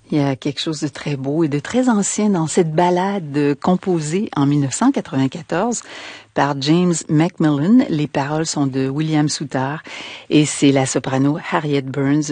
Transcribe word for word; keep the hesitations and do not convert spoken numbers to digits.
Il y a quelque chose de très beau et de très ancien dans cette ballade composée en mille neuf cent quatre-vingt-quatorze par James Macmillan. Les paroles sont de William Souttar et c'est la soprano Harriet Burns